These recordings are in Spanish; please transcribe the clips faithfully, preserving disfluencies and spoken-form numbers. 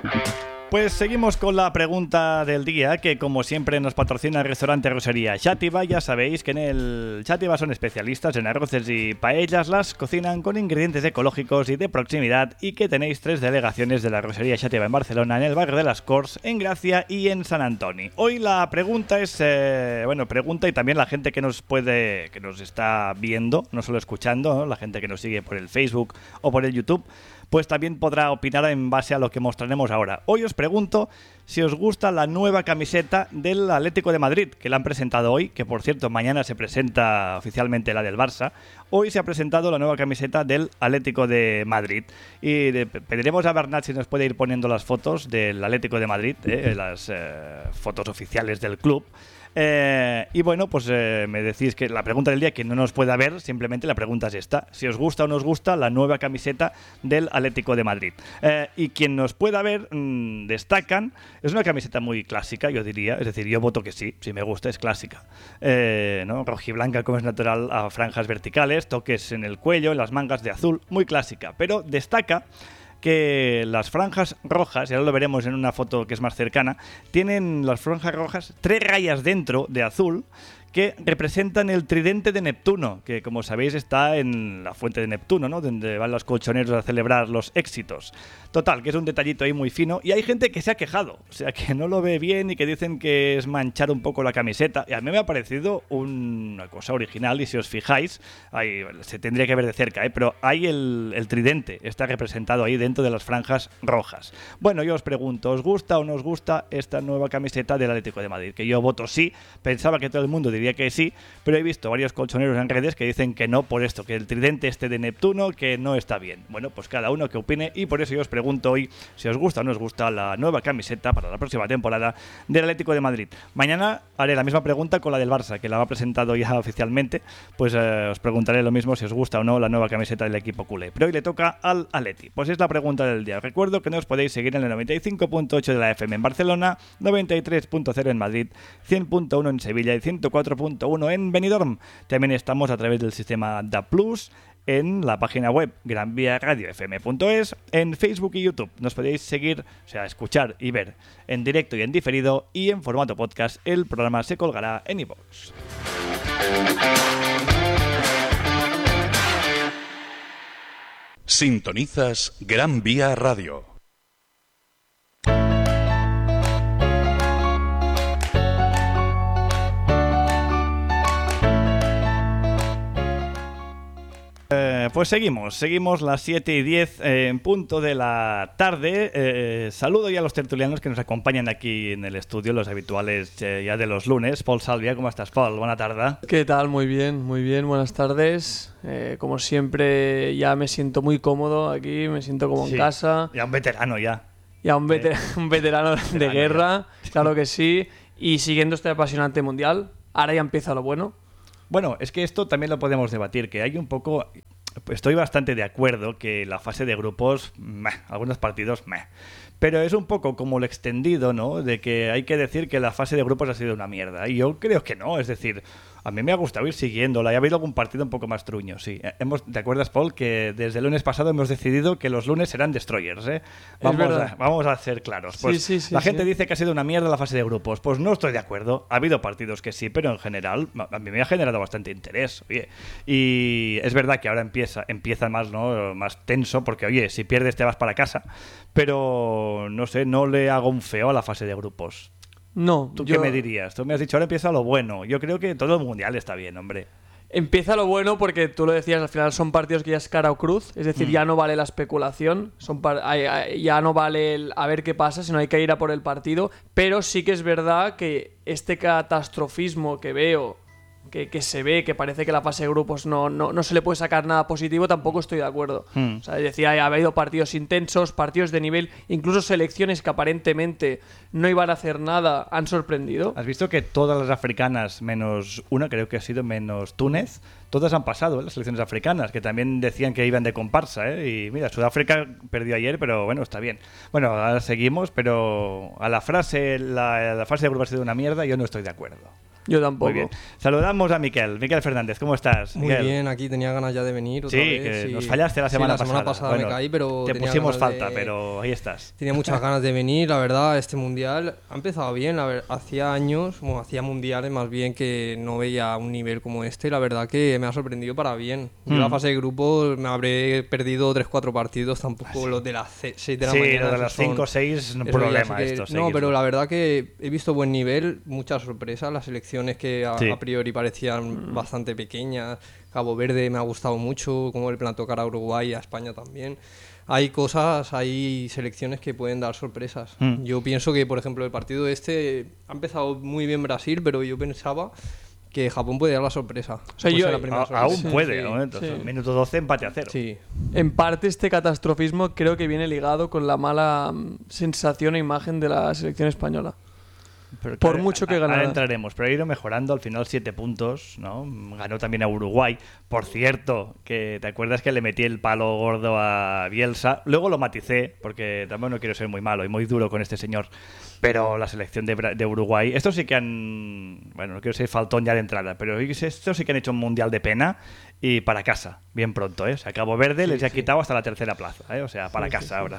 Pues seguimos con la pregunta del día, que como siempre nos patrocina el restaurante Rosería Xàtiva. Ya sabéis que en el Xàtiva son especialistas en arroces y paellas, las cocinan con ingredientes ecológicos y de proximidad, y que tenéis tres delegaciones de la Rosería Xàtiva en Barcelona, en el barrio de las Corts, en Gracia y en Sant Antoni. Hoy la pregunta es, eh, bueno, pregunta y también la gente que nos puede, que nos está viendo, no solo escuchando, ¿no? La gente que nos sigue por el Facebook o por el YouTube, pues también podrá opinar en base a lo que mostraremos ahora. Hoy os pregunto si os gusta la nueva camiseta del Atlético de Madrid, que la han presentado hoy, que por cierto mañana se presenta oficialmente la del Barça. Hoy se ha presentado la nueva camiseta del Atlético de Madrid. Y de, pediremos a Bernat si nos puede ir poniendo las fotos del Atlético de Madrid, eh, las eh, fotos oficiales del club. Eh, y bueno, pues eh, me decís que la pregunta del día, que no nos pueda ver, simplemente la pregunta es esta: si os gusta o no os gusta la nueva camiseta del Atlético de Madrid. Eh, y quien nos pueda ver, mmm, destacan, es una camiseta muy clásica, yo diría, es decir, yo voto que sí, si me gusta, es clásica. Eh, ¿no? Rojiblanca, como es natural, a franjas verticales, toques en el cuello, en las mangas de azul, muy clásica, pero destaca que las franjas rojas, y ahora lo veremos en una foto que es más cercana, tienen las franjas rojas tres rayas dentro de azul que representan el tridente de Neptuno, que como sabéis está en la fuente de Neptuno, ¿no? Donde van los colchoneros a celebrar los éxitos. Total, que es un detallito ahí muy fino, y hay gente que se ha quejado, o sea, que no lo ve bien y que dicen que es manchar un poco la camiseta, y a mí me ha parecido una cosa original, y si os fijáis, ahí, se tendría que ver de cerca, ¿eh? Pero hay el, el tridente, está representado ahí dentro de las franjas rojas. Bueno, yo os pregunto, ¿os gusta o no os gusta esta nueva camiseta del Atlético de Madrid? Que yo voto sí, pensaba que todo el mundo diría que sí, pero he visto varios colchoneros en redes que dicen que no por esto, que el tridente este de Neptuno, que no está bien. Bueno, pues cada uno que opine, y por eso yo os pregunto hoy si os gusta o no os gusta la nueva camiseta para la próxima temporada del Atlético de Madrid. Mañana haré la misma pregunta con la del Barça, que la ha presentado ya oficialmente, pues eh, os preguntaré lo mismo si os gusta o no la nueva camiseta del equipo culé. Pero hoy le toca al Atleti. Pues es la pregunta del día. Recuerdo que nos podéis seguir en el noventa y cinco punto ocho de la F M en Barcelona, noventa y tres punto cero en Madrid, cien punto uno en Sevilla y ciento cuatro punto uno en Benidorm. También estamos a través del sistema D A Plus, en la página web gran vía radio f m punto es, en Facebook y YouTube. Nos podéis seguir, o sea, escuchar y ver en directo y en diferido, y en formato podcast el programa se colgará en iVoox. Sintonizas Gran Vía Radio. Eh, pues seguimos, seguimos las siete y diez eh, en punto de la tarde. Eh, saludo ya a los tertulianos que nos acompañan aquí en el estudio, los habituales eh, ya de los lunes. Paul Salvia, ¿cómo estás, Paul? Buena tarde. ¿Qué tal? Muy bien, muy bien, buenas tardes. Eh, como siempre, ya me siento muy cómodo aquí, me siento como Sí, en casa. Ya un veterano ya. Ya un, veter- ¿Eh? un veterano de guerra, ya. claro que sí. Y siguiendo este apasionante mundial, ahora ya empieza lo bueno. Bueno, es que esto también lo podemos debatir, que hay un poco... Estoy bastante de acuerdo que la fase de grupos, meh, algunos partidos, meh. Pero es un poco como lo extendido, ¿no? De que hay que decir que la fase de grupos ha sido una mierda. Y yo creo que no, es decir, a mí me ha gustado ir siguiéndola. Y ha habido algún partido un poco más truño, sí. Hemos, ¿te acuerdas, Paul, que desde el lunes pasado hemos decidido que los lunes serán destroyers, ¿eh? Vamos, a, vamos a ser claros. Pues sí, sí, sí, la sí. gente dice que ha sido una mierda la fase de grupos. Pues no estoy de acuerdo. Ha habido partidos que sí, pero en general a mí me ha generado bastante interés. Oye. Y es verdad que ahora empieza, empieza más, ¿no? Más tenso, porque, oye, si pierdes te vas para casa. Pero, no sé, no le hago un feo a la fase de grupos. No, ¿Tú yo... qué me dirías? Tú me has dicho, ahora empieza lo bueno. Yo creo que todo el mundial está bien, hombre. Empieza lo bueno porque tú lo decías, al final son partidos que ya es cara o cruz, es decir, Mm. ya no vale la especulación, son par- ay- ay- ya no vale el a ver qué pasa, sino hay que ir a por el partido, pero sí que es verdad que este catastrofismo que veo, que, que se ve, que parece que la fase de grupos no, no, no se le puede sacar nada positivo, tampoco estoy de acuerdo. Mm. O sea, es decir, ha habido partidos intensos, partidos de nivel, incluso selecciones que aparentemente no iban a hacer nada, han sorprendido. ¿Has visto que todas las africanas, menos una, creo que ha sido menos Túnez, todas han pasado, ¿eh? Las selecciones africanas, que también decían que iban de comparsa, ¿eh? Y mira, Sudáfrica perdió ayer, pero bueno, está bien. Bueno, ahora seguimos, pero a la frase, la, la fase de grupos ha sido una mierda, yo no estoy de acuerdo. Yo tampoco. Muy bien. Saludamos a Miquel. Miquel Fernández, ¿cómo estás? Muy Miquel. bien, aquí tenía ganas ya de venir otra Sí, vez. que Sí, nos fallaste la semana sí, la semana pasada. pasada Bueno, me caí, pero te tenía pusimos ganas falta, de- pero ahí estás. Tenía muchas ganas de venir, la verdad, este mundial ha empezado bien, la ver- hacía años, bueno, hacía mundiales más bien que no veía un nivel como este, la verdad que me ha sorprendido para bien. Yo en la Mm. fase de grupo me habré perdido tres cuatro partidos, tampoco los de las seis de la Sí, mañana. lo de esos las son- cinco o seis, no eso ya problema sí que- esto. No, seguirlo. pero la verdad que he visto buen nivel, muchas sorpresas, las selecciones que a, Sí. a priori parecían bastante pequeñas. Cabo Verde me ha gustado mucho, como el plan tocar a Uruguay y a España también. Hay cosas, hay selecciones que pueden dar sorpresas. Mm. Yo pienso que, por ejemplo, el partido este ha empezado muy bien Brasil, pero yo pensaba que Japón puede dar la sorpresa. sea, Puede yo- ser la primera A- sorpresa. aún Sí, puede, sí, ¿no? Entonces, sí. minuto doce, empate a cero. Sí. En parte este catastrofismo creo que viene ligado con la mala mm, sensación e imagen de la selección española. Pero Por claro, mucho que a- ganara. Ahora entraremos, pero ha ido mejorando al final siete puntos, ¿no? Ganó también a Uruguay. Por cierto, que te acuerdas que le metí el palo gordo a Bielsa. Luego lo maticé, porque también no quiero ser muy malo y muy duro con este señor. Pero la selección de, Bra- de Uruguay, estos sí que han... Bueno, no quiero ser faltón ya de entrada, pero estos sí que han hecho un mundial de pena y para casa, bien pronto, ¿eh? O sea, Cabo Verde les ha quitado hasta la tercera plaza, ¿eh? O sea, para casa ahora.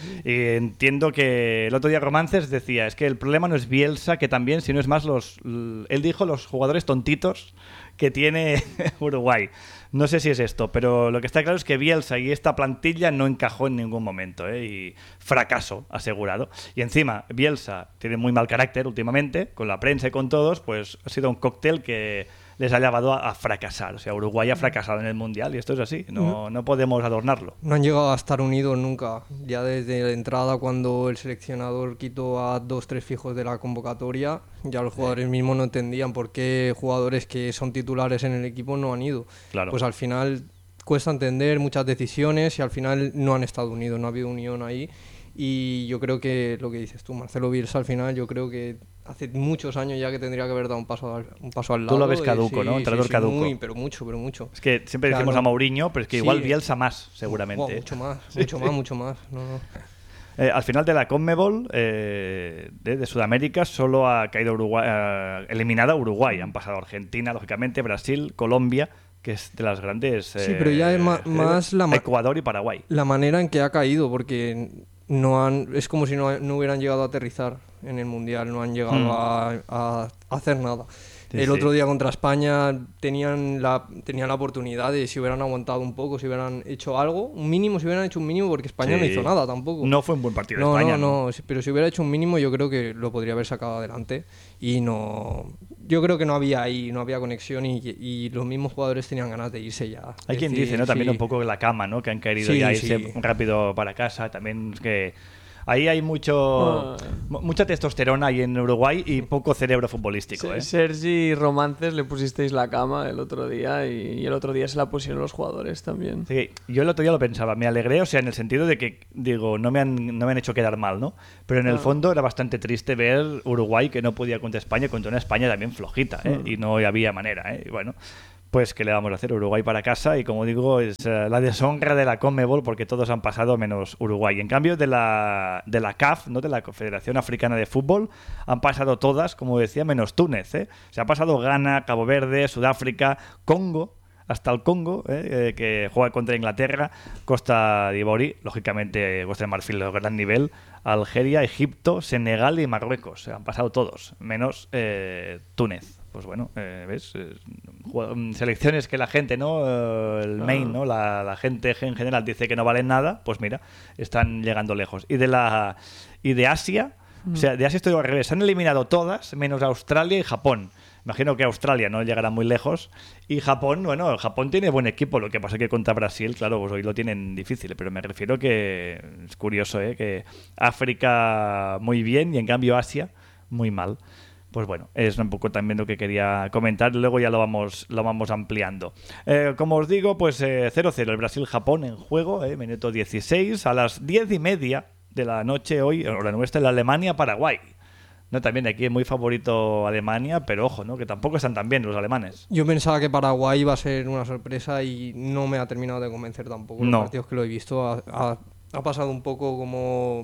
Y entiendo que el otro día Romances decía, es que el problema no es Bielsa, que también, sino es más los... Él dijo los jugadores tontitos que tiene Uruguay. No sé si es esto, pero lo que está claro es que Bielsa y esta plantilla no encajó en ningún momento, ¿eh? Y fracaso asegurado. Y encima, Bielsa tiene muy mal carácter últimamente, con la prensa y con todos, pues ha sido un cóctel que les ha llevado a, a fracasar. O sea, Uruguay ha fracasado en el Mundial y esto es así, no, no podemos adornarlo. No han llegado a estar unidos nunca. Ya desde la entrada, cuando el seleccionador quitó a dos, tres fijos de la convocatoria, ya los jugadores mismos no entendían por qué jugadores que son titulares en el equipo no han ido. Claro. Pues al final cuesta entender muchas decisiones y al final no han estado unidos, no ha habido unión ahí. Y yo creo que lo que dices tú, Marcelo Bielsa, al final yo creo que hace muchos años ya que tendría que haber dado un paso al, un paso al lado. Tú lo ves y caduco, ¿no? Entrenador caduco. Muy, pero mucho, pero mucho. Es que siempre Claro. decimos a Mourinho, pero es que Sí. igual Bielsa más, seguramente. Wow, ¿eh? mucho más, mucho más, mucho más. No, no. Eh, al final de la CONMEBOL eh, de, de Sudamérica solo ha caído Uruguay, eh, eliminada Uruguay. Han pasado Argentina, lógicamente, Brasil, Colombia, que es de las grandes... Sí, pero ya es ma- eh, más la ma- Ecuador y Paraguay. La manera en que ha caído, porque no han, es como si no, no hubieran llegado a aterrizar en el Mundial, no han llegado Mm. a, a hacer nada. Sí, el sí. otro día contra España tenían la, tenían la oportunidad de, si hubieran aguantado un poco, si hubieran hecho algo, un mínimo, si hubieran hecho un mínimo, porque España no Sí. hizo nada tampoco. No fue un buen partido de No, España. no, no, sí, pero si hubiera hecho un mínimo yo creo que lo podría haber sacado adelante y no, yo creo que no había ahí, no había conexión y, y los mismos jugadores tenían ganas de irse ya. Hay Es quien decir, dice, ¿no? También sí. un poco la cama, ¿no? Que han querido Sí, ya irse sí. rápido para casa. También es que ahí hay mucho Ah. mu- mucha testosterona ahí en Uruguay y poco cerebro futbolístico, ¿eh? Sergi Romances le pusisteis la cama el otro día y, y el otro día se la pusieron los jugadores también. Sí, yo el otro día lo pensaba, me alegré, o sea, en el sentido de que, digo, no me han, no me han hecho quedar mal, ¿no? Pero en el Ah. fondo era bastante triste ver Uruguay que no podía contra España, contra una España también flojita, ¿eh? Y no había manera, ¿eh? Y bueno, pues ¿qué le vamos a hacer? Uruguay para casa y como digo, es eh, la deshonra de la CONMEBOL porque todos han pasado menos Uruguay. En cambio de la, de la C A F, ¿no? De la Confederación Africana de Fútbol, han pasado todas, como decía, menos Túnez, ¿eh? Se ha pasado Ghana, Cabo Verde, Sudáfrica, Congo, hasta el Congo, ¿eh? Eh, que juega contra Inglaterra, Costa d'Ivori, lógicamente Costa de Marfil de gran nivel, Algeria, Egipto, Senegal y Marruecos. Se han pasado todos, menos eh, Túnez. Pues bueno, eh, ¿ves? Eh, jue- selecciones que la gente, ¿no? Eh, el main, ¿no? La, la gente en general dice que no valen nada, pues mira, están llegando lejos. Y de la y de Asia, o sea, de Asia estoy al revés. Se han eliminado todas, menos Australia y Japón. Imagino que Australia no llegará muy lejos. Y Japón, bueno, el Japón tiene buen equipo. Lo que pasa es que contra Brasil, claro, pues hoy lo tienen difícil. Pero me refiero que es curioso, ¿eh? Que África muy bien y en cambio Asia muy mal. Pues bueno, es un poco también lo que quería comentar. Luego ya lo vamos, lo vamos ampliando. Eh, como os digo, pues eh, cero cero el Brasil-Japón en juego, eh, minuto dieciséis. A las diez y media de la noche hoy, hora nuestra, la Alemania-Paraguay. No, también aquí es muy favorito Alemania, pero ojo, ¿no? Que tampoco están tan bien los alemanes. Yo pensaba que Paraguay iba a ser una sorpresa y no me ha terminado de convencer tampoco. Los No. partidos que lo he visto ha, ha- ha pasado un poco como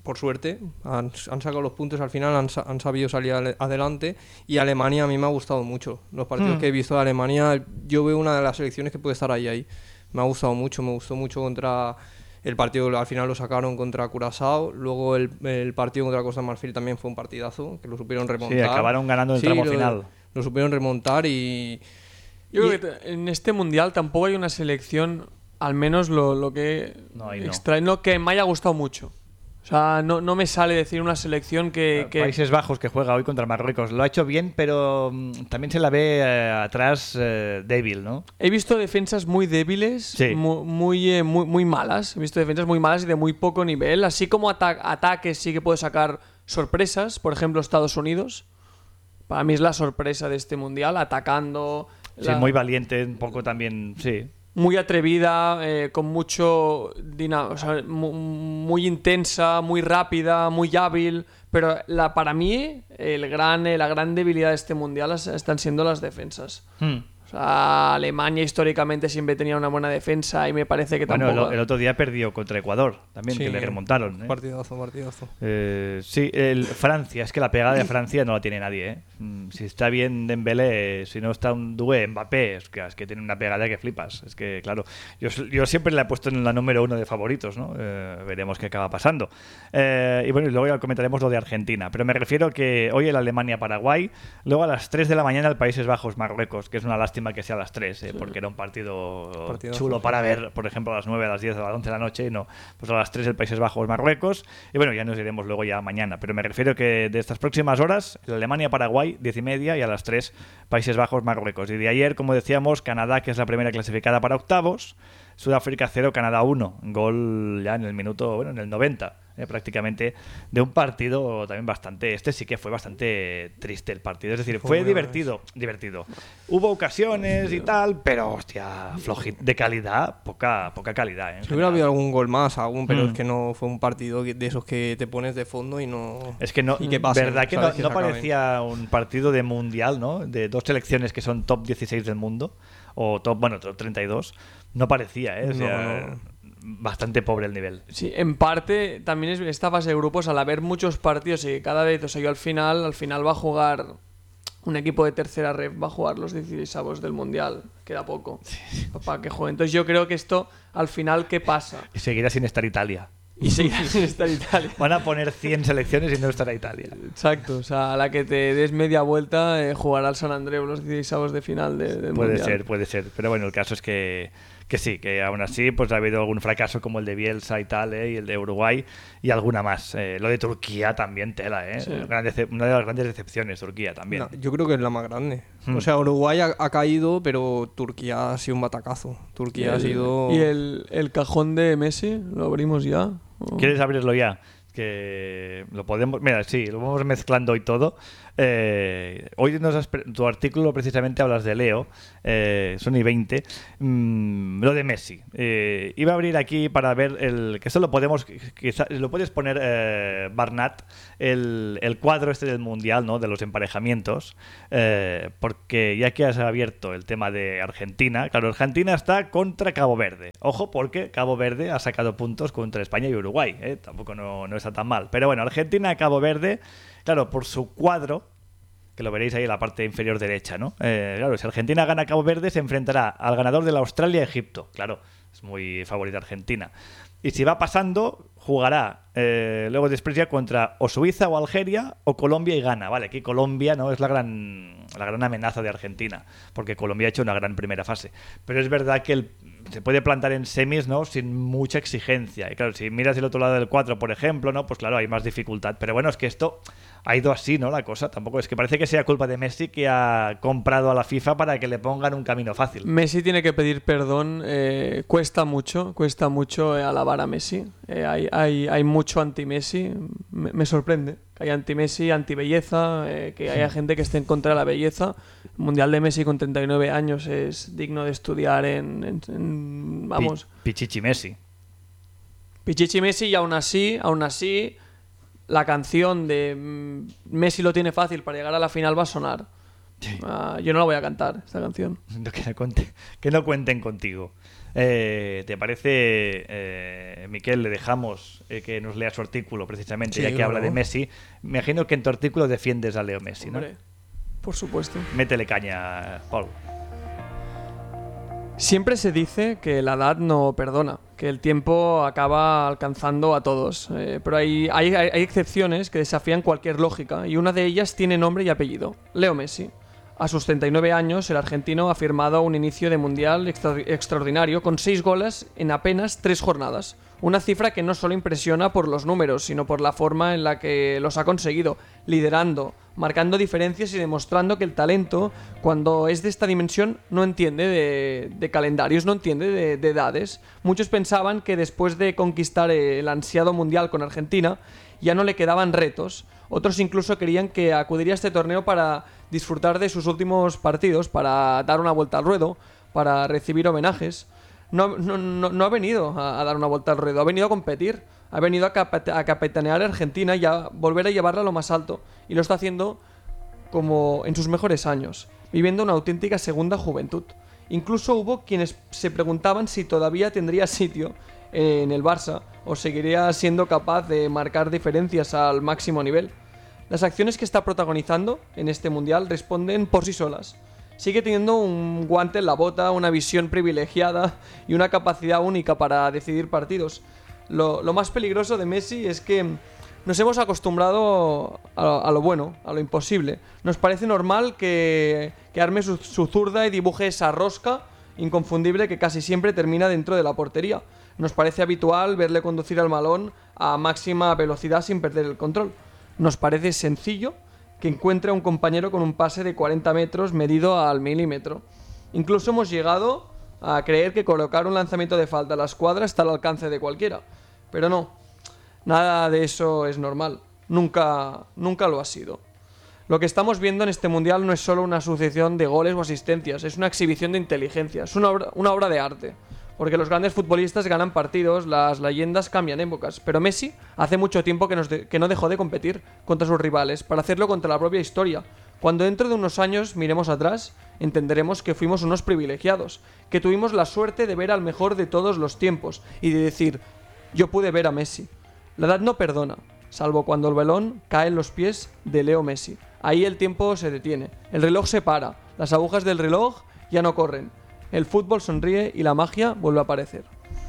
por suerte, han, han sacado los puntos al final, han, han sabido salir ale- adelante. Y Alemania a mí me ha gustado mucho. Los partidos Mm. que he visto de Alemania, yo veo una de las selecciones que puede estar ahí, ahí. Me ha gustado mucho, me gustó mucho contra... El partido al final lo sacaron contra Curazao, luego el, el partido contra Costa de Marfil también fue un partidazo, que lo supieron remontar. Sí, acabaron ganando en el Sí, tramo lo, final. Lo supieron remontar y... Yo y- creo que te- en este mundial tampoco hay una selección, al menos lo, lo que No, ahí no. extra- no, que me haya gustado mucho. O sea, no, no me sale decir una selección que... que- Países Bajos que juega hoy contra Marruecos. Lo ha hecho bien, pero mm, también se la ve eh, atrás eh, débil, ¿no? He visto defensas muy débiles, Sí. mu- muy, eh, muy, muy malas. He visto defensas muy malas y de muy poco nivel. Así como ata- ataques sí que puede sacar sorpresas. Por ejemplo, Estados Unidos. Para mí es la sorpresa de este mundial, atacando. Sí, la- muy valiente, un poco también, sí. muy atrevida, eh, con mucho dina- o sea, mu- muy intensa, muy rápida, muy hábil, pero la, para mí el gran, eh, la gran debilidad de este mundial es- están siendo las defensas. Hmm. O sea, Alemania históricamente siempre tenía una buena defensa y me parece que Bueno, tampoco... el, el otro día perdió contra Ecuador, también, Sí, que le remontaron. ¿eh? Partidazo, partidazo. Eh, sí, el Francia, es que la pegada de Francia no la tiene nadie. ¿eh? Mm, Si está bien Dembélé, si no está un Doué, Mbappé, es que, es que tiene una pegada que flipas. Es que, claro, yo, yo siempre la he puesto en la número uno de favoritos, ¿no? Eh, veremos qué acaba pasando. Eh, y bueno, y luego ya comentaremos lo de Argentina. Pero me refiero que hoy el Alemania-Paraguay, luego a las tres de la mañana el Países Bajos-Marruecos, que es una lástima que sea a las tres, eh, porque era un partido Partidazo, chulo sí. para ver, por ejemplo, a las nueve, a las diez, a las once de la noche, y no. Pues a las tres el Países Bajos-Marruecos. Y bueno, ya nos iremos luego ya mañana. Pero me refiero que de estas próximas horas, el Alemania-Paraguay, diez y media, y a las tres Países Bajos-Marruecos. Y de ayer, como decíamos, Canadá, que es la primera clasificada para octavos, Sudáfrica cero, Canadá uno. Gol ya en el minuto, bueno, en el noventa. Eh, prácticamente de un partido también bastante, este sí que fue bastante triste el partido, es decir, Fue fue muy divertido, divertido. Hubo ocasiones y tal, pero hostia, flojit de calidad, poca poca calidad, ¿eh? en Si hubiera general. habido algún gol más, aún, pero Mm. es que no fue un partido que- de esos que te pones de fondo y no... Es que no, y que pasen, verdad que no, ¿sabes? Que no se acaben. parecía un partido de mundial, ¿no? De dos selecciones que son top dieciséis del mundo, o top, bueno, top treinta y dos, no parecía, ¿eh? O No, sea, no. bastante pobre el nivel. Sí, en parte también es esta fase de grupos, al haber muchos partidos y que cada vez, o sea, yo al final, al final va a jugar un equipo de tercera red, va a jugar los dieciséis del Mundial, queda poco para que juegue. Entonces yo creo que esto, al final, ¿qué pasa? Y seguirá sin estar Italia. Y seguirá sin estar Italia. Van a poner cien selecciones y no estará Italia. Exacto, o sea, a la que te des media vuelta, eh, jugará al San Andreu los dieciséis de final de- del Puede Mundial. ser, puede ser. Pero bueno, el caso es que, que sí, que aún así pues ha habido algún fracaso como el de Bielsa y tal, ¿eh? Y el de Uruguay y alguna más. Eh, lo de Turquía también tela, ¿eh? Sí. Gran dece- una de las grandes decepciones, Turquía también. No, yo creo que es la más grande. Hmm. O sea, Uruguay ha, ha caído, pero Turquía ha sido un batacazo. Turquía ha sido... ¿Y el, el cajón de Messi? ¿Lo abrimos ya? ¿O? ¿Quieres abrirlo ya? Que lo podemos... Mira, sí, lo vamos mezclando hoy todo. Eh, hoy nos has pre- tu artículo precisamente hablas de Leo, eh, Sony veinte, mm, lo de Messi. Eh, iba a abrir aquí para ver el... Que esto lo podemos... Quizá, lo puedes poner, eh, Barnat, el, el cuadro este del Mundial, ¿no? De los emparejamientos. Eh, porque ya que has abierto el tema de Argentina, claro, Argentina está contra Cabo Verde. Ojo, porque Cabo Verde ha sacado puntos contra España y Uruguay. ¿eh? Tampoco no, no está tan mal. Pero bueno, Argentina, Cabo Verde, claro, por su cuadro, que lo veréis ahí en la parte inferior derecha, ¿no? Eh, claro, si Argentina gana Cabo Verde, se enfrentará al ganador de la Australia-Egipto. Claro, es muy favorita Argentina. Y si va pasando, jugará eh, luego después ya contra o Suiza o Algeria o Colombia y Ghana. Vale, aquí Colombia no es la gran, la gran amenaza de Argentina, porque Colombia ha hecho una gran primera fase. Pero es verdad que el, se puede plantar en semis, ¿no? Sin mucha exigencia. Y claro, si miras el otro lado del cuatro, por ejemplo, ¿no? Pues claro, hay más dificultad. Pero bueno, es que esto ha ido así, ¿no? La cosa tampoco es que parece que sea culpa de Messi, que ha comprado a la FIFA para que le pongan un camino fácil. Messi tiene que pedir perdón, eh, cuesta mucho, cuesta mucho eh, alabar a Messi. Eh, hay, hay, hay mucho anti-Messi, me, me sorprende que haya anti-Messi, anti-belleza, eh, que haya gente que esté en contra de la belleza. El Mundial de Messi con treinta y nueve años es digno de estudiar en, en- en- vamos, Pi- Pichichi Messi. Pichichi Messi, y aún así, aún así, la canción de mm, Messi lo tiene fácil para llegar a la final va a sonar. Sí. Ah, yo no la voy a cantar, esta canción. Que no, cuente- que no cuenten contigo. Eh, ¿Te parece, eh, Miquel, le dejamos eh, que nos lea su artículo precisamente, Sí, ya que claro. habla de Messi? Me imagino que en tu artículo defiendes a Leo Messi, ¿no? Hombre, por supuesto. Métele caña, Paul. Siempre se dice que la edad no perdona, que el tiempo acaba alcanzando a todos, eh, pero hay, hay, hay excepciones que desafían cualquier lógica y una de ellas tiene nombre y apellido, Leo Messi. A sus treinta y nueve años, el argentino ha firmado un inicio de mundial extra- extraordinario con seis goles en apenas tres jornadas. Una cifra que no solo impresiona por los números, sino por la forma en la que los ha conseguido, liderando, marcando diferencias y demostrando que el talento, cuando es de esta dimensión, no entiende de, de calendarios, no entiende de, de edades. Muchos pensaban que después de conquistar el ansiado mundial con Argentina, ya no le quedaban retos. Otros incluso querían que acudiría a este torneo para disfrutar de sus últimos partidos, para dar una vuelta al ruedo, para recibir homenajes. No, no, no, no ha venido a, a dar una vuelta al ruedo, ha venido a competir, ha venido a, capa- a capitanear a Argentina y a volver a llevarla a lo más alto. Y lo está haciendo como en sus mejores años, viviendo una auténtica segunda juventud. Incluso hubo quienes se preguntaban si todavía tendría sitio en el Barça o seguiría siendo capaz de marcar diferencias al máximo nivel. Las acciones que está protagonizando en este mundial responden por sí solas. Sigue teniendo un guante en la bota, una visión privilegiada y una capacidad única para decidir partidos. Lo, lo más peligroso de Messi es que nos hemos acostumbrado a, a lo bueno, a lo imposible. Nos parece normal que, que arme su, su zurda y dibuje esa rosca inconfundible que casi siempre termina dentro de la portería. Nos parece habitual verle conducir al balón a máxima velocidad sin perder el control. Nos parece sencillo que encuentre a un compañero con un pase de cuarenta metros medido al milímetro. Incluso hemos llegado a creer que colocar un lanzamiento de falta a la escuadra está al alcance de cualquiera. Pero no, nada de eso es normal. Nunca, nunca lo ha sido. Lo que estamos viendo en este mundial no es solo una sucesión de goles o asistencias, es una exhibición de inteligencia, es una obra, una obra de arte. Porque los grandes futbolistas ganan partidos, las leyendas cambian épocas, pero Messi hace mucho tiempo que, nos de, que no dejó de competir contra sus rivales, para hacerlo contra la propia historia. Cuando dentro de unos años miremos atrás, entenderemos que fuimos unos privilegiados, que tuvimos la suerte de ver al mejor de todos los tiempos y de decir, yo pude ver a Messi. La edad no perdona, salvo cuando el balón cae en los pies de Leo Messi. Ahí el tiempo se detiene, el reloj se para, las agujas del reloj ya no corren. El fútbol sonríe y la magia vuelve a aparecer.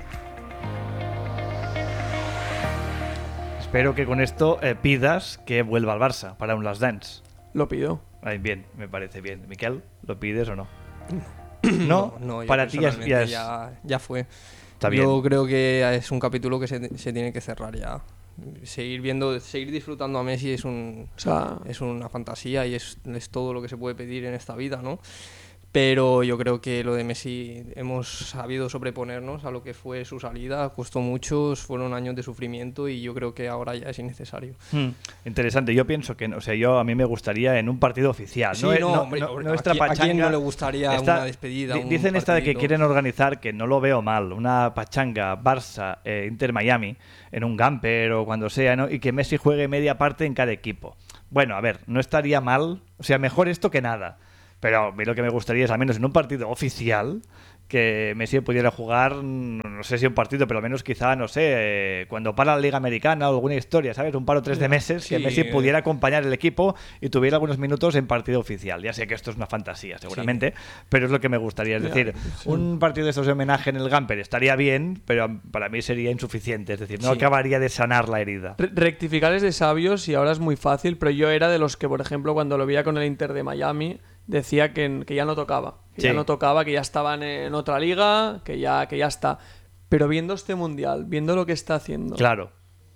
Espero que con esto eh, pidas que vuelva al Barça para un Last Dance. Lo pido. Ay, bien, me parece bien. Miquel, ¿lo pides o no? No, ¿No? no, yo Para ti ya, es- personalmente ya es... ya, ya fue. Está bien. Yo creo que es un capítulo que se, se tiene que cerrar ya. Seguir viendo, seguir disfrutando a Messi es un O sea, es una fantasía y es, es todo lo que se puede pedir en esta vida, ¿no? Pero yo creo que lo de Messi hemos sabido sobreponernos a lo que fue su salida, costó mucho, fueron años de sufrimiento y yo creo que ahora ya es innecesario. Hmm, interesante. Yo pienso que, o sea, yo a mí me gustaría en un partido oficial. Sí, no, no, no, hombre, no- hombre, no esta ¿a quién- a quién pachanga. no le gustaría una despedida, di- un Dicen esta de que partidito? quieren organizar, que no lo veo mal, una pachanga Barça, eh, Inter Miami, en un Gamper o cuando sea, ¿no? Y que Messi juegue media parte en cada equipo. Bueno, a ver, no estaría mal, o sea, mejor esto que nada. Pero a mí lo que me gustaría es, al menos en un partido oficial, que Messi pudiera jugar, no sé si un partido, pero al menos quizá, no sé, eh, cuando para la Liga Americana o alguna historia, ¿sabes? Un par o tres de meses, que Sí. Messi pudiera acompañar el equipo y tuviera algunos minutos en partido oficial. Ya sé que esto es una fantasía, seguramente, pero es lo que me gustaría. Es Ya, decir, sí. un partido de estos de homenaje en el Gamper estaría bien, pero para mí sería insuficiente. Es decir, no Sí. acabaría de sanar la herida. re- rectificar es de sabios y ahora es muy fácil, pero yo era de los que, por ejemplo, cuando lo veía con el Inter de Miami, decía que, que ya no tocaba. Que Sí. ya no tocaba, que ya estaban en otra liga, que ya, que ya está. Pero viendo este mundial, viendo lo que está haciendo, Claro.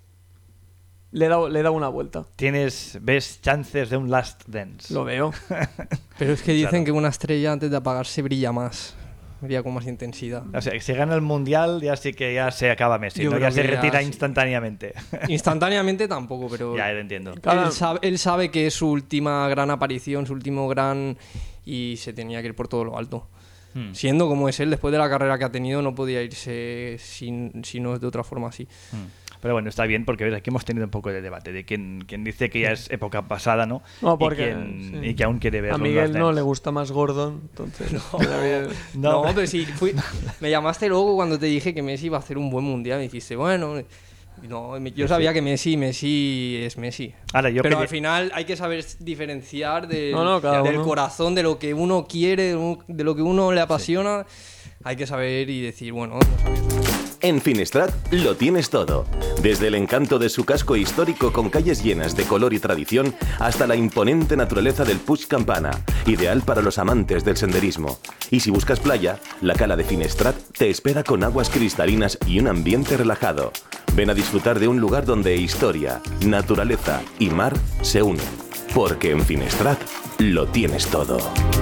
le he dado, le he dado una vuelta. Tienes, ves chances de un Last Dance. Lo veo. Pero es que dicen Claro. que una estrella antes de apagarse brilla más, brilla con más intensidad. O sea, si gana el Mundial ya sí que ya se acaba Messi, Yo ¿no? creo Ya se que ya retira sí. instantáneamente. Instantáneamente tampoco, pero Ya, lo entiendo. Claro. él, sabe, él sabe que es su última gran aparición, su último gran... y se tenía que ir por todo lo alto. Hmm. Siendo como es él, después de la carrera que ha tenido, no podía irse sin, si no es de otra forma así. Hmm. Pero bueno, está bien porque ves, aquí hemos tenido un poco de debate de quién, quién dice que ya es época pasada, ¿no? No, porque, y, quién, sí. y que aún quiere verlo. A Miguel no le gusta más Gordon, entonces... No, no, no pero sí, fui, me llamaste luego cuando te dije que Messi iba a hacer un buen mundial. Me dijiste, bueno... No, yo sabía que Messi, Messi es Messi. Ahora, yo pero pedí... al final hay que saber diferenciar del, no, no, del uno. corazón, de lo que uno quiere, de lo que uno le apasiona. Sí. Hay que saber y decir, bueno, no sabía eso. En Finestrat lo tienes todo. Desde el encanto de su casco histórico con calles llenas de color y tradición hasta la imponente naturaleza del Puig Campana, ideal para los amantes del senderismo. Y si buscas playa, la cala de Finestrat te espera con aguas cristalinas y un ambiente relajado. Ven a disfrutar de un lugar donde historia, naturaleza y mar se unen. Porque en Finestrat lo tienes todo.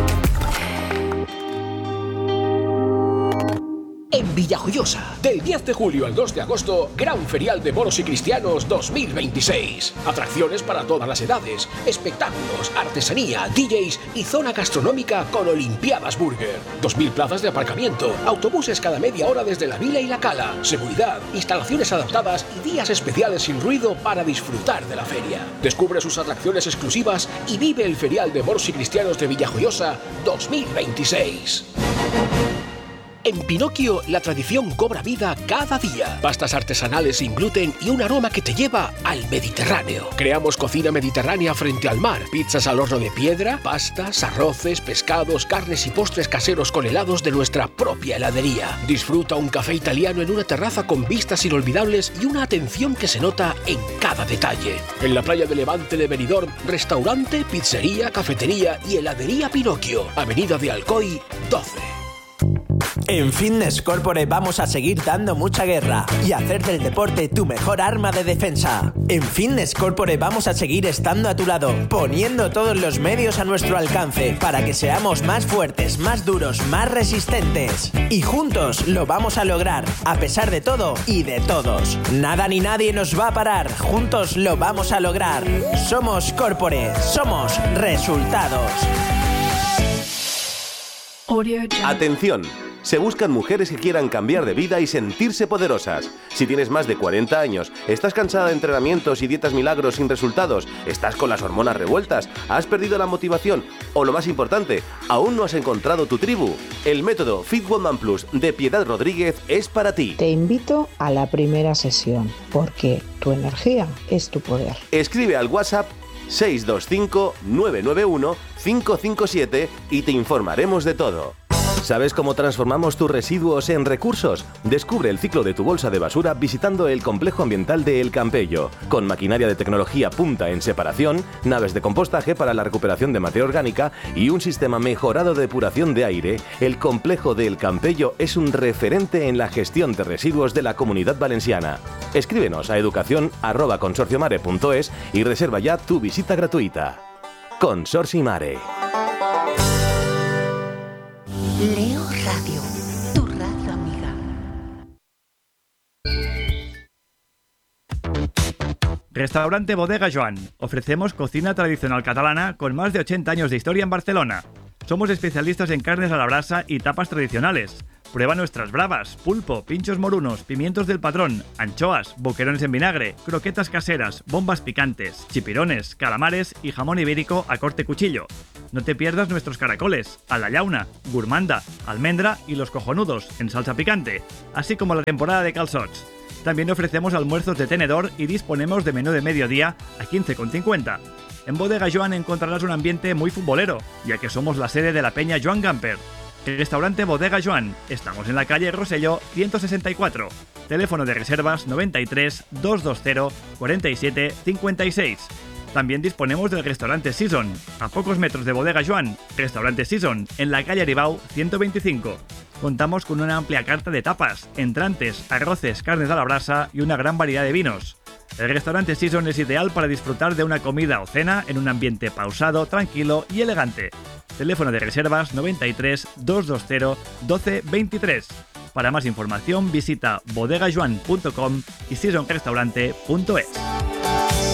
En Villajoyosa, del diez de julio al dos de agosto, Gran Ferial de Moros y Cristianos dos mil veintiséis. Atracciones para todas las edades, espectáculos, artesanía, D Js y zona gastronómica con Olimpiadas Burger. dos mil plazas de aparcamiento, autobuses cada media hora desde la Vila y la Cala, seguridad, instalaciones adaptadas y días especiales sin ruido para disfrutar de la feria. Descubre sus atracciones exclusivas y vive el Ferial de Moros y Cristianos de Villajoyosa dos mil veintiséis. En Pinocchio, la tradición cobra vida cada día. Pastas artesanales sin gluten y un aroma que te lleva al Mediterráneo. Creamos cocina mediterránea frente al mar. Pizzas al horno de piedra, pastas, arroces, pescados, carnes y postres caseros con helados de nuestra propia heladería. Disfruta un café italiano en una terraza con vistas inolvidables y una atención que se nota en cada detalle. En la playa de Levante de Benidorm, restaurante, pizzería, cafetería y heladería Pinocchio. Avenida de Alcoy, doce. En Fitness Corporate vamos a seguir dando mucha guerra y hacer del deporte tu mejor arma de defensa. En Fitness Corporate vamos a seguir estando a tu lado, poniendo todos los medios a nuestro alcance para que seamos más fuertes, más duros, más resistentes. Y juntos lo vamos a lograr, a pesar de todo y de todos. Nada ni nadie nos va a parar, juntos lo vamos a lograr. Somos Corporate, somos resultados. Atención, se buscan mujeres que quieran cambiar de vida y sentirse poderosas. Si tienes más de cuarenta años, estás cansada de entrenamientos y dietas milagros sin resultados, estás con las hormonas revueltas, has perdido la motivación o, lo más importante, aún no has encontrado tu tribu, el método Fit Woman Plus de Piedad Rodríguez es para ti. Te invito a la primera sesión, porque tu energía es tu poder. Escribe al WhatsApp seis dos cinco nueve nueve uno cinco cinco siete y te informaremos de todo. ¿Sabes cómo transformamos tus residuos en recursos? Descubre el ciclo de tu bolsa de basura visitando el complejo ambiental de El Campello, con maquinaria de tecnología punta en separación, naves de compostaje para la recuperación de materia orgánica y un sistema mejorado de depuración de aire. El complejo de El Campello es un referente en la gestión de residuos de la Comunidad Valenciana. Escríbenos a educación arroba consorciomare punto es y reserva ya tu visita gratuita. Consorci Mare. Leo Radio, tu radio amiga. Restaurante Bodega Joan. Ofrecemos cocina tradicional catalana con más de ochenta años de historia en Barcelona. Somos especialistas en carnes a la brasa y tapas tradicionales. Prueba nuestras bravas, pulpo, pinchos morunos, pimientos del padrón, anchoas, boquerones en vinagre, croquetas caseras, bombas picantes, chipirones, calamares y jamón ibérico a corte cuchillo. No te pierdas nuestros caracoles, a la llauna, gourmanda, almendra y los cojonudos en salsa picante, así como la temporada de calçots. También ofrecemos almuerzos de tenedor y disponemos de menú de mediodía a quince con cincuenta. En Bodega Joan encontrarás un ambiente muy futbolero, ya que somos la sede de la peña Joan Gamper. El restaurante Bodega Joan. Estamos en la calle Rosselló ciento sesenta y cuatro. Teléfono de reservas noventa y tres, doscientos veinte, cuarenta y siete, cincuenta y seis. También disponemos del restaurante Season, a pocos metros de Bodega Joan. Restaurante Season, en la calle Aribau ciento veinticinco. Contamos con una amplia carta de tapas, entrantes, arroces, carnes a la brasa y una gran variedad de vinos. El restaurante Season es ideal para disfrutar de una comida o cena en un ambiente pausado, tranquilo y elegante. Teléfono de reservas noventa y tres, doscientos veinte, doce veintitrés. Para más información visita bodegajoan punto com y season restaurante punto es.